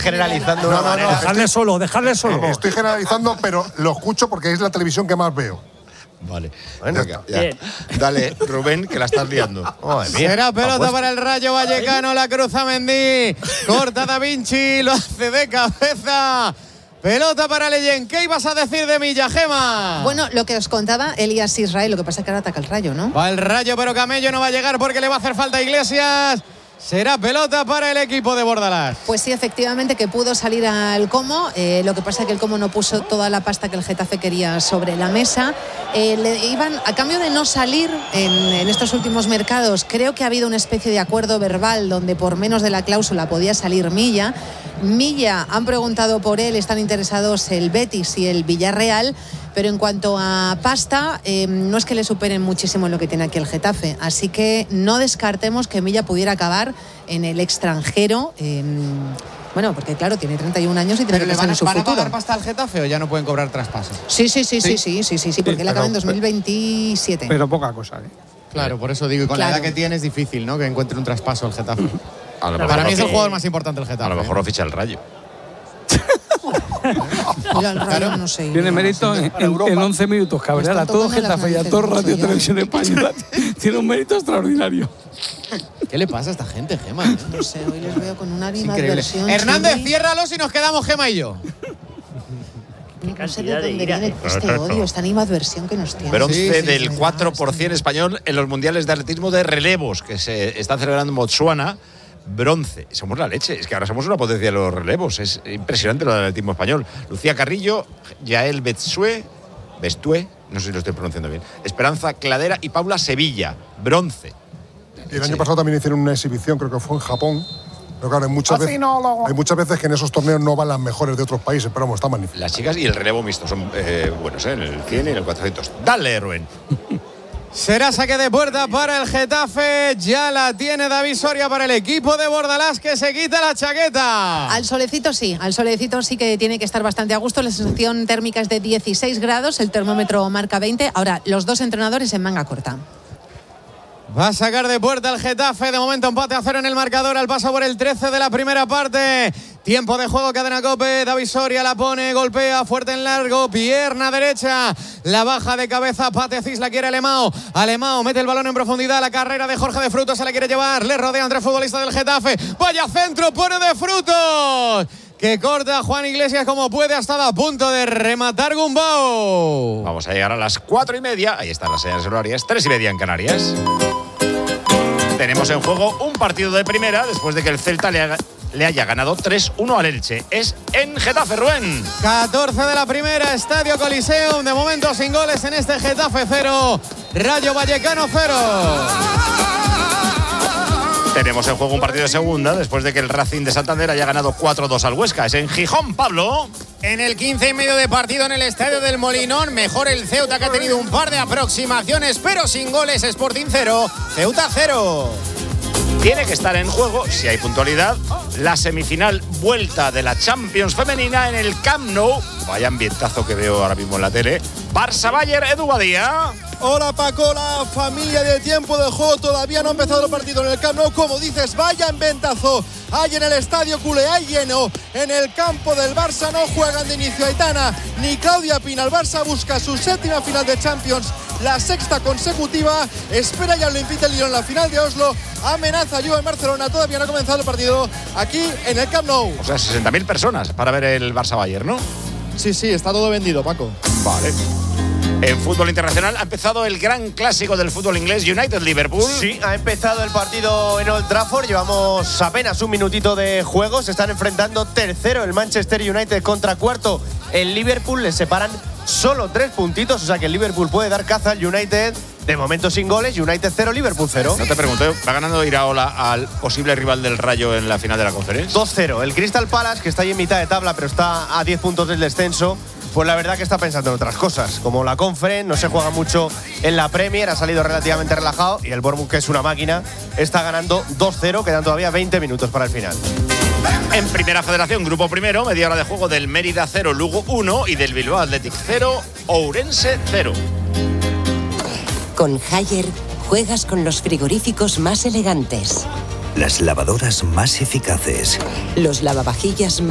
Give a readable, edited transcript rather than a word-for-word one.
generalizando de una manera. Dejarle solo. Estoy generalizando, pero lo escucho porque es la televisión que más veo. Vale. Bueno, ya. Dale, Rubén, que la estás liando. Será pelota para el Rayo Vallecano, la cruza Mendy. Corta Da Vinci, lo hace de cabeza. Pelota para Leyen. ¿Qué ibas a decir de Milla, Gema? Bueno, lo que os contaba Elías Israel, lo que pasa es que ahora ataca el Rayo, ¿no? Va el Rayo, pero Camello no va a llegar porque le va a hacer falta a Iglesias. Será pelota para el equipo de Bordalás. Pues sí, efectivamente, que pudo salir al Como. Lo que pasa es que el Como no puso toda la pasta que el Getafe quería sobre la mesa. Le iban, a cambio de no salir en estos últimos mercados, creo que ha habido una especie de acuerdo verbal donde por menos de la cláusula podía salir Milla. Milla, han preguntado por él, están interesados el Betis y el Villarreal. Pero en cuanto a pasta, no es que le superen muchísimo en lo que tiene aquí el Getafe. Así que no descartemos que Milla pudiera acabar en el extranjero. Bueno, porque claro, tiene 31 años y tiene que pensar en su futuro. ¿Van a pagar pasta al Getafe o ya no pueden cobrar traspasos? Sí, porque él acaba en 2027. Pero poca cosa, ¿eh? Claro, por eso digo, y con la edad que tiene es difícil, ¿no?, que encuentre un traspaso el Getafe. Para mí es el jugador más importante del Getafe. A lo mejor lo ficha el Rayo. Claro, no sé. Tiene mérito en 11 minutos, cabrear a todo Getafe y a todo Radio Televisión Española. Tiene un mérito extraordinario. ¿Qué le pasa a esta gente, Gema? No sé, hoy les veo con una animadversión. Hernández, ciérralos y nos quedamos Gema y yo. No sé de dónde viene este odio, esta animadversión que nos tiene. Bronce del 4% español en los mundiales de atletismo de relevos que se están celebrando en Botsuana. Bronce. Somos la leche. Es que ahora somos una potencia de los relevos. Es impresionante lo del atletismo español. Lucía Carrillo, Yael Bestue, no sé si lo estoy pronunciando bien, Esperanza Cladera y Paula Sevilla. Bronce. Y el año pasado también hicieron una exhibición, creo que fue en Japón. Pero claro, hay muchas veces que en esos torneos no van las mejores de otros países, pero vamos, está magnífico. Las chicas y el relevo mixto son buenos, en el 100 y en el 400. Dale, Rubén. Será saque de puerta para el Getafe. Ya la tiene David Soria para el equipo de Bordalás, que se quita la chaqueta. Al solecito sí que tiene que estar bastante a gusto. La sensación térmica es de 16 grados, el termómetro marca 20. Ahora, los dos entrenadores en manga corta. Va a sacar de puerta el Getafe. De momento empate a 0 en el marcador al paso por el 13 de la primera parte. Tiempo de juego, Cadena COPE. David Soria la pone, golpea fuerte en largo, pierna derecha, la baja de cabeza, Patecis la quiere Alemão mete el balón en profundidad, la carrera de Jorge de Frutos se la quiere llevar, le rodean tres futbolistas del Getafe, vaya centro, pone de Frutos, que corta Juan Iglesias como puede, ha estado a punto de rematar Gumbau. Vamos a llegar a las 4:30, ahí están las señales horarias, 3:30 en Canarias. Tenemos en juego un partido de primera después de que el Celta le haya ganado 3-1 al Elche. Es en Getafe, Rubén. 14 de la primera, Estadio Coliseum. De momento sin goles en este Getafe 0, Rayo Vallecano 0. Tenemos en juego un partido de segunda después de que el Racing de Santander haya ganado 4-2 al Huesca. Es en Gijón, Pablo. En el 15 y medio de partido en el Estadio del Molinón, mejor el Ceuta, que ha tenido un par de aproximaciones, pero sin goles. Sporting 0, Ceuta 0. Tiene que estar en juego, si hay puntualidad, la semifinal vuelta de la Champions femenina en el Camp Nou. Vaya ambientazo que veo ahora mismo en la tele. Barça-Bayern, Edu Badía. Hola Paco, la familia de tiempo de juego, todavía no ha empezado el partido en el Camp Nou, como dices, vaya inventazo, hay en el estadio culé, hay lleno, en el campo del Barça no juegan de inicio Aitana ni Claudia Pina, el Barça busca su séptima final de Champions, la sexta consecutiva, espera ya el Olympique de Lyon en la final de Oslo, amenaza Juve en Barcelona, todavía no ha comenzado el partido aquí en el Camp Nou. O sea, 60.000 personas para ver el Barça-Bayern, ¿no? Sí, está todo vendido, Paco. Vale. En fútbol internacional ha empezado el gran clásico del fútbol inglés, United-Liverpool. Sí, ha empezado el partido en Old Trafford. Llevamos apenas un minutito de juego. Se están enfrentando tercero el Manchester United contra cuarto el Liverpool. Les separan solo 3 puntitos. O sea que el Liverpool puede dar caza al United. De momento sin goles. United 0, Liverpool 0. No te pregunto, ¿va ganando Iraola al posible rival del Rayo en la final de la conferencia? 2-0. El Crystal Palace, que está ahí en mitad de tabla, pero está a 10 puntos del descenso, pues la verdad que está pensando en otras cosas, como la Conference, no se juega mucho en la Premier, ha salido relativamente relajado, y el Bournemouth, que es una máquina, está ganando 2-0, quedan todavía 20 minutos para el final. En Primera Federación, grupo primero, media hora de juego del Mérida 0, Lugo 1 y del Bilbao Athletic 0, Ourense 0. Con Haier juegas con los frigoríficos más elegantes, las lavadoras más eficaces, los lavavajillas más